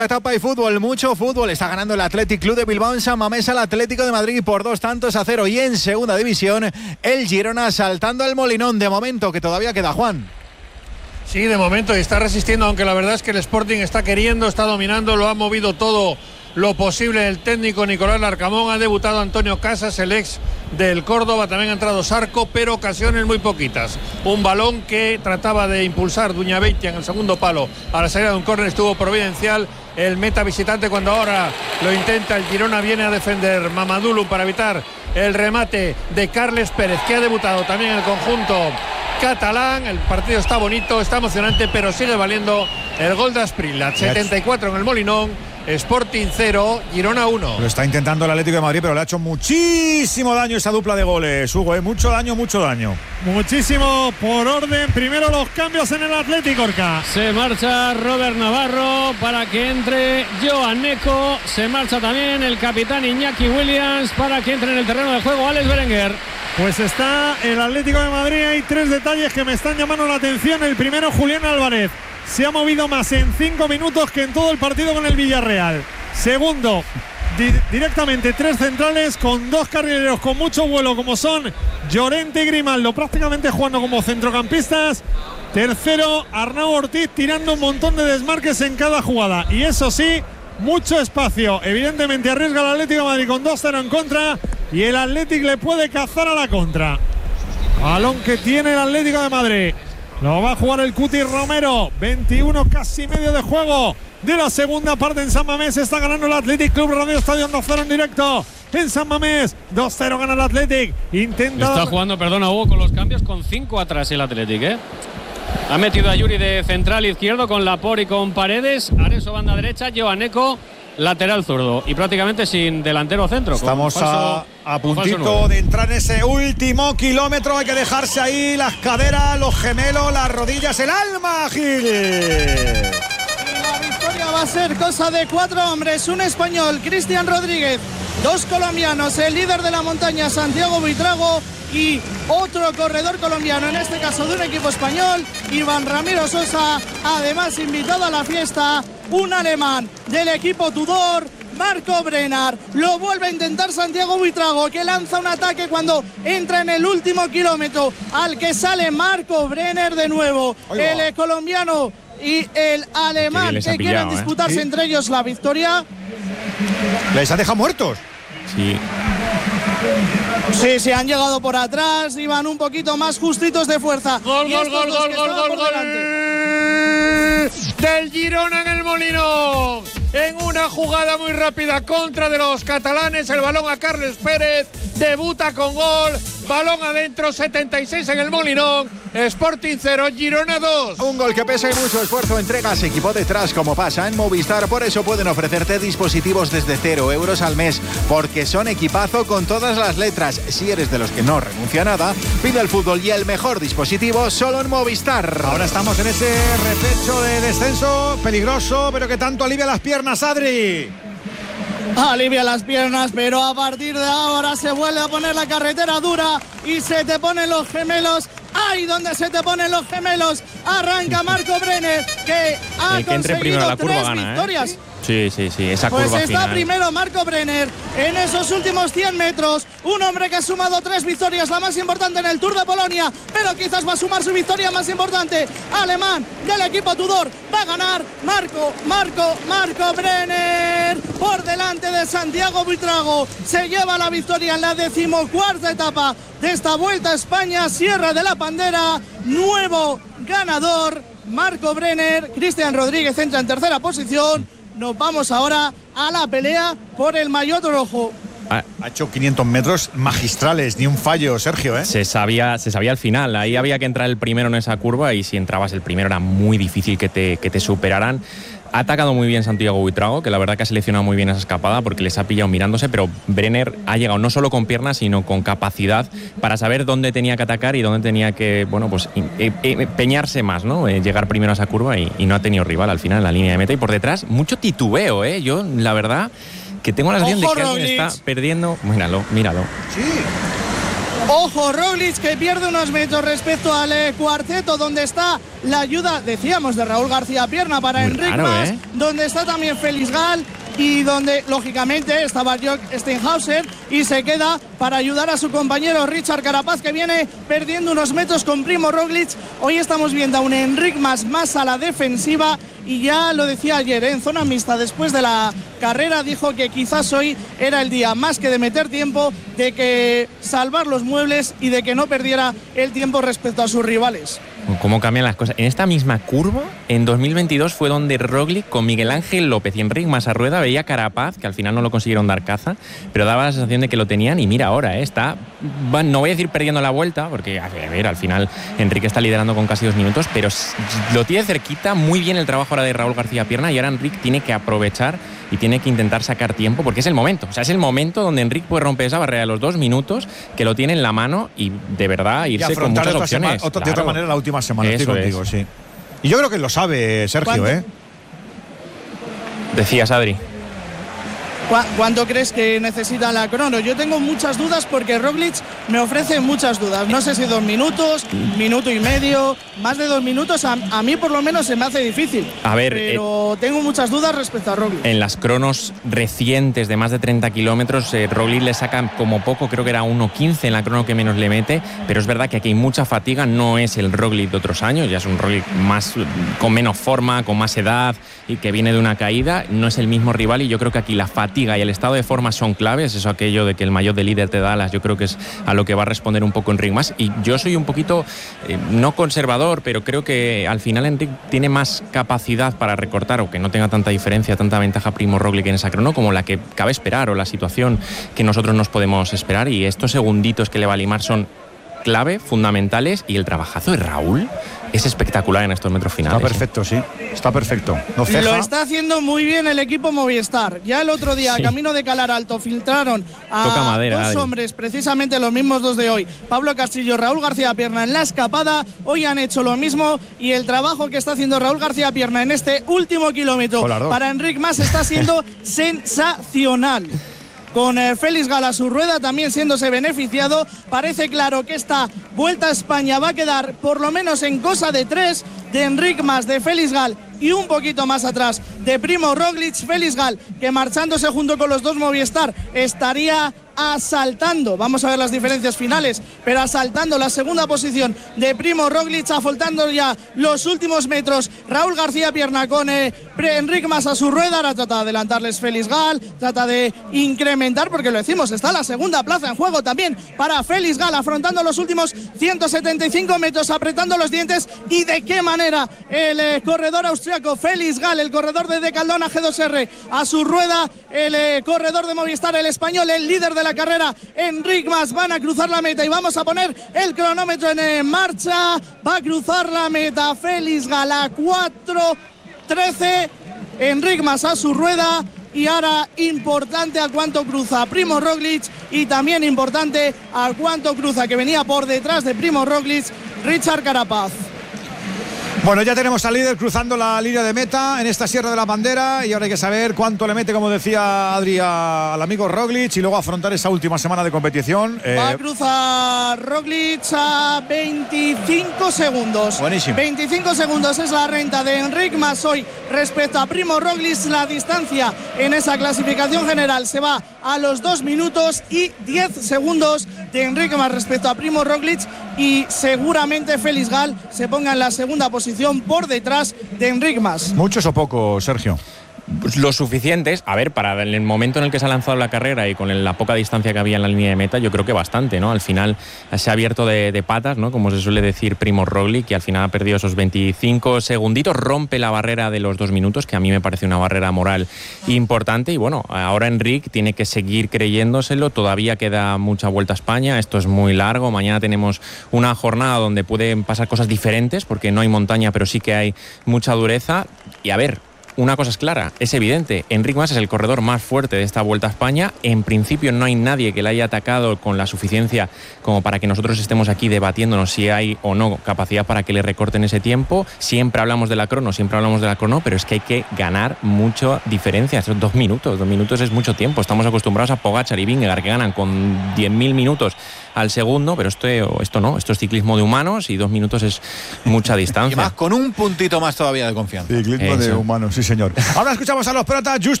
Etapa y fútbol, mucho fútbol. Está ganando el Athletic Club de Bilbao en San Mamés al Atlético de Madrid por 2-0. Y en segunda división, el Girona saltando al Molinón. De momento, que todavía queda, Juan. Sí, de momento, y está resistiendo, aunque la verdad es que el Sporting está queriendo, está dominando, lo ha movido todo lo posible el técnico Nicolás Larcamón. Ha debutado Antonio Casas, el ex del Córdoba, también ha entrado Sarco, pero ocasiones muy poquitas. Un balón que trataba de impulsar Duñabeitia en el segundo palo a la salida de un córner, estuvo providencial el meta visitante cuando ahora lo intenta. El Girona viene a defender Mamadou para evitar el remate de Carles Pérez, que ha debutado también en el conjunto catalán. El partido está bonito, está emocionante, pero sigue valiendo el gol de Asprilla. 74 en el Molinón. Sporting 0, Girona 1. Lo está intentando el Atlético de Madrid, pero le ha hecho muchísimo daño esa dupla de goles, Hugo, mucho daño. Muchísimo por orden. Primero los cambios en el Atlético, Orca. Se marcha Robert Navarro para que entre Joan Neco. Se marcha también el capitán Iñaki Williams para que entre en el terreno de juego Alex Berenguer. Pues está el Atlético de Madrid. Hay 3 detalles que me están llamando la atención. El primero, Julián Álvarez. Se ha movido más en 5 minutos que en todo el partido con el Villarreal. Segundo, directamente 3 centrales con 2 carrileros con mucho vuelo, como son Llorente y Grimaldo, prácticamente jugando como centrocampistas. Tercero, Arnau Ortiz tirando un montón de desmarques en cada jugada. Y eso sí, mucho espacio. Evidentemente arriesga el Atlético de Madrid con 2-0 en contra. Y el Atlético le puede cazar a la contra. Balón que tiene el Atlético de Madrid. Lo va a jugar el Cuti Romero. 21 casi medio de juego de la segunda parte en San Mamés. Está ganando el Athletic Club Radio Estadio 2-0 en directo en San Mamés. 2-0 gana el Athletic. Está jugando, perdona Hugo, con los cambios con 5 atrás el Athletic, ¿eh? Ha metido a Yuri de central izquierdo con Laporte y con Paredes. Areso banda derecha, Joan Neco lateral zurdo y prácticamente sin delantero centro. Estamos a puntito de entrar en ese último kilómetro. Hay que dejarse ahí las caderas, los gemelos, las rodillas, el alma, Gil. La victoria va a ser cosa de 4 hombres, un español, Cristian Rodríguez, 2 colombianos, el líder de la montaña, Santiago Buitrago, y otro corredor colombiano, en este caso de un equipo español, Iván Ramiro Sosa. Además, invitado a la fiesta, un alemán del equipo Tudor, Marco Brenner. Lo vuelve a intentar Santiago Buitrago, que lanza un ataque cuando entra en el último kilómetro, al que sale Marco Brenner de nuevo. El colombiano y el alemán que quieren disputarse entre ellos la victoria. Les ha dejado muertos. Sí. Sí, se han llegado por atrás, iban un poquito más justitos de fuerza. Gol del Girona en el Molinón. En una jugada muy rápida contra de los catalanes, el balón a Carles Pérez, debuta con gol, balón adentro, 76 en el Molinón. Sporting 0, Girona 2. Un gol que pesa y mucho esfuerzo, entregas equipo detrás, como pasa en Movistar. Por eso pueden ofrecerte dispositivos desde 0 euros al mes, porque son equipazo con todas las letras. Si eres de los que no renuncia a nada, pide el fútbol y el mejor dispositivo solo en Movistar. Ahora estamos en ese repecho de descenso peligroso, pero que tanto alivia las piernas, Adri. Alivia las piernas, pero a partir de ahora se vuelve a poner la carretera dura y se te ponen los gemelos. ¡Ay, donde se te ponen los gemelos! Arranca Marco Brenner, que ha conseguido 3 victorias. Sí, esa curva pues está final. Primero Marco Brenner en esos últimos 100 metros. Un hombre que ha sumado 3 victorias, la más importante en el Tour de Polonia, pero quizás va a sumar su victoria más importante. Alemán del equipo Tudor, va a ganar Marco Brenner por delante de Santiago Buitrago. Se lleva la victoria en la 14ª etapa de esta Vuelta a España, Sierra de la Pandera. Nuevo ganador, Marco Brenner. Cristian Rodríguez entra en tercera posición. Nos vamos ahora a la pelea por el maillot rojo. Ha hecho 500 metros magistrales, ni un fallo, Sergio, ¿eh? Se sabía al final, ahí había que entrar el primero en esa curva y si entrabas el primero era muy difícil que te superaran. Ha atacado muy bien Santiago Buitrago, que la verdad que ha seleccionado muy bien esa escapada porque les ha pillado mirándose, pero Brenner ha llegado no solo con piernas, sino con capacidad para saber dónde tenía que atacar y dónde tenía que, empeñarse más, ¿no? Llegar primero a esa curva y no ha tenido rival al final en la línea de meta. Y por detrás, mucho titubeo, ¿eh? Yo, la verdad, que tengo la sensación de que alguien está perdiendo. Míralo. Sí. Ojo, Roglic que pierde unos metros respecto al cuarteto, donde está la ayuda, decíamos, de Raúl García Pierna para Enric Mas, donde está también Félix Gall y donde lógicamente estaba Jörg Steinhausen, y se queda para ayudar a su compañero Richard Carapaz, que viene perdiendo unos metros con Primo Roglic. Hoy estamos viendo a un Enric Mas más a la defensiva, y ya lo decía ayer en zona mixta después de la carrera, dijo que quizás hoy era el día, más que de meter tiempo, de que salvar los muebles y de que no perdiera el tiempo respecto a sus rivales. ¿Cómo cambian las cosas? En esta misma curva, en 2022, fue donde Roglic con Miguel Ángel López y Enric Mas a rueda veía a Carapaz, que al final no lo consiguieron dar caza, pero daba la sensación de que lo tenían, y mira ahora, está, no voy a decir perdiendo la vuelta, porque a ver, al final Enric está liderando con casi 2 minutos, pero lo tiene cerquita, muy bien el trabajo ahora de Raúl García Pierna, y ahora Enric tiene que aprovechar y tiene que intentar sacar tiempo, porque es el momento, o sea, es el momento donde Enric puede romper esa barrera de los 2 minutos, que lo tiene en la mano, y de verdad irse con muchas opciones. De otra manera la última semana, estoy contigo, sí. Y yo creo que lo sabe Sergio, Decías, Adri. ¿Cuánto crees que necesita la crono? Yo tengo muchas dudas, porque Roglic me ofrece muchas dudas. No sé si 2 minutos, minuto y medio, más de 2 minutos, a mí por lo menos se me hace difícil. A ver, pero tengo muchas dudas respecto a Roglic. En las cronos recientes de más de 30 kilómetros, Roglic le saca como poco, creo que era 1.15 en la crono que menos le mete, pero es verdad que aquí hay mucha fatiga, no es el Roglic de otros años, ya es un Roglic más, con menos forma, con más edad, y que viene de una caída, no es el mismo rival, y yo creo que aquí la fatiga y el estado de forma son claves. Eso, aquello de que el maillot de líder te da alas, yo creo que es a lo que va a responder un poco Enric Mas, y yo soy un poquito no conservador, pero creo que al final Enric tiene más capacidad para recortar, o que no tenga tanta diferencia, tanta ventaja Primo Roglic en esa crono como la que cabe esperar, o la situación que nosotros nos podemos esperar, y estos segunditos que le va a limar son clave, fundamentales, y el trabajazo de Raúl es espectacular en estos metros finales. Está perfecto, sí. Está perfecto. No ceja. Lo está haciendo muy bien el equipo Movistar. Ya el otro día, camino de Calar Alto, filtraron a dos hombres, precisamente los mismos dos de hoy, Pablo Castillo, Raúl García Pierna, en la escapada. Hoy han hecho lo mismo, y el trabajo que está haciendo Raúl García Pierna en este último kilómetro para Enric Mas está siendo sensacional. Con Félix Gall a su rueda también siéndose beneficiado. Parece claro que esta Vuelta a España va a quedar por lo menos en cosa de 3 de Enric Mas, de Félix Gall, y un poquito más atrás de Primo Roglic. Félix Gall, que marchándose junto con los dos Movistar estaría asaltando, vamos a ver las diferencias finales, pero asaltando la segunda posición de Primo Roglic, afrontando ya los últimos metros Raúl García Pierna con Enric Mas a su rueda. Ahora trata de adelantarles Félix Gall, trata de incrementar, porque lo decimos, está la segunda plaza en juego también para Félix Gall, afrontando los últimos 175 metros, apretando los dientes. Y de qué manera el corredor austriaco Félix Gall, el corredor de Decaldona G2R, a su rueda el corredor de Movistar, el español, el líder de la carrera, Enric Mas. Van a cruzar la meta y vamos a poner el cronómetro en marcha. Va a cruzar la meta Félix Gall a 4:13, Enric Mas a su rueda. Y ahora importante a cuánto cruza Primo Roglic, y también importante a cuánto cruza, que venía por detrás de Primo Roglic, Richard Carapaz. Bueno, ya tenemos al líder cruzando la línea de meta en esta Sierra de la Bandera, y ahora hay que saber cuánto le mete, como decía Adri, al amigo Roglic, y luego afrontar esa última semana de competición. Va a cruzar Roglic a 25 segundos. Buenísimo. 25 segundos es la renta de Enric Mas hoy respecto a Primo Roglic. La distancia en esa clasificación general se va a los 2 minutos y 10 segundos de Enric Mas respecto a Primo Roglic, y seguramente Félix Gall se ponga en la segunda posición por detrás de Enric Mas. ¿Muchos o pocos, Sergio? Pues lo suficientes, a ver, para el momento en el que se ha lanzado la carrera y con la poca distancia que había en la línea de meta, yo creo que bastante, ¿no? Al final se ha abierto de patas, ¿no? Como se suele decir Primo Roglic, que al final ha perdido esos 25 segunditos, rompe la barrera de los 2 minutos, que a mí me parece una barrera moral importante, y bueno, ahora Enric tiene que seguir creyéndoselo. Todavía queda mucha Vuelta a España, esto es muy largo, mañana tenemos una jornada donde pueden pasar cosas diferentes, porque no hay montaña, pero sí que hay mucha dureza, y a ver, una cosa es clara, es evidente, Enric Mas es el corredor más fuerte de esta Vuelta a España. En principio no hay nadie que le haya atacado con la suficiencia como para que nosotros estemos aquí debatiéndonos si hay o no capacidad para que le recorten ese tiempo. Siempre hablamos de la crono, pero es que hay que ganar mucha diferencia. Esos 2 minutos es mucho tiempo. Estamos acostumbrados a Pogačar y Vingegaard que ganan con 10.000 minutos al segundo, pero esto no, esto es ciclismo de humanos y 2 minutos es mucha distancia. Y más con un puntito más todavía de confianza. Ciclismo de humanos, sí señor. Ahora escuchamos a los protas, Just